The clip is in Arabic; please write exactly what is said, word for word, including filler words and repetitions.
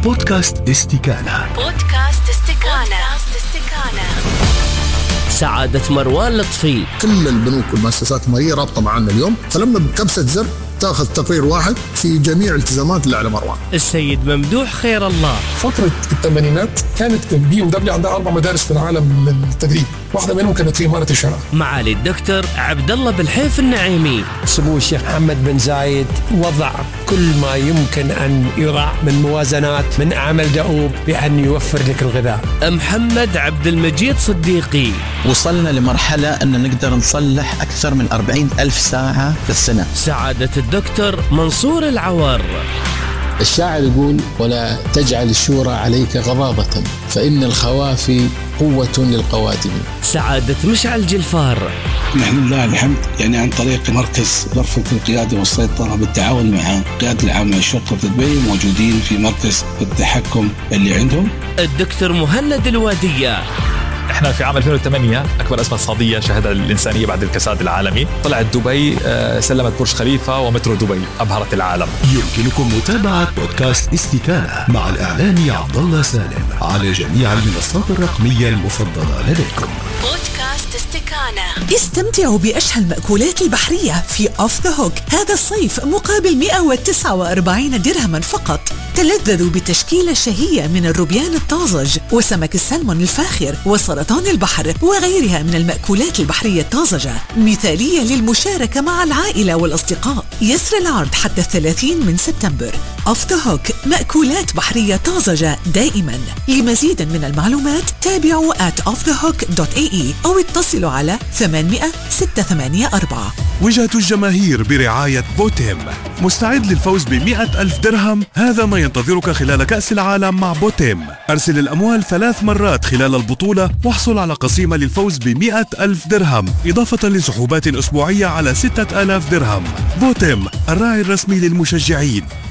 بودكاست استكانة. بودكاست استكانة. سعادة مروان لطفي. كل البنوك والمؤسسات المالية رابطة معنا اليوم، فلما بكبسة زر تاخذ تقرير واحد في جميع الالتزامات اللي على مروان. السيد ممدوح خير الله. فترة الثمانينات كانت بي ام دبليو عندها أربع مدارس في العالم للتدريب، واحدة منهم كانت في إمارة الشارع. معالي الدكتور عبد الله بالحيف النعيمي. سمو الشيخ محمد بن زايد وضع كل ما يمكن أن يضع من موازنات من عمل دؤوب بأن يوفر لك الغذاء. محمد عبد المجيد صديقي. وصلنا لمرحلة أن نقدر نصلح أكثر من أربعين ألف ساعة في السنة. سعادة الدكتور منصور العوار. الشاعر يقول: ولا تجعل الشورى عليك غضاضة فإن الخوافي قوة للقوادم. سعادة مشعل جلفار. نحن لله الحمد يعني عن طريق مركز غرفة القيادة والسيطرة بالتعاون مع القيادة العامة لشرطة دبي موجودين في مركز التحكم اللي عندهم. الدكتور مهند الوادية. احنا في عام ألفين وثمانية اكبر ازمه اقتصاديه شهدها الانسانيه بعد الكساد العالمي، طلعت دبي سلمت برج خليفه ومترو دبي ابهرت العالم. يمكنكم متابعه بودكاست استكانة مع الاعلامي عبد الله سالم على جميع المنصات الرقميه المفضله لديكم. بودكاست استكانة. استمتعوا بأشهى المأكولات البحرية في أوف ذا هوك هذا الصيف مقابل مئة وتسعة وأربعين درهما فقط. تلذذوا بتشكيلة شهية من الروبيان الطازج وسمك السلمون الفاخر وسرطان البحر وغيرها من المأكولات البحرية الطازجة، مثالية للمشاركة مع العائلة والأصدقاء. يسر العرض حتى الثلاثين من سبتمبر. أوف ذا هوك، مأكولات بحرية طازجة دائما. لمزيد من المعلومات تابعوا آت أوف ذا هوك دوت إيه إي أو اتصلوا على ثمانمئة ستة ثمانية أربعة. وجهة الجماهير برعاية بوتيم. مستعد للفوز بمئة ألف درهم؟ هذا ما ينتظرك خلال كأس العالم مع بوتيم. أرسل الأموال ثلاث مرات خلال البطولة واحصل على قسيمة للفوز بمئة ألف درهم، إضافة لسحوبات أسبوعية على ستة آلاف درهم. بوتيم، الراعي الرسمي للمشجعين.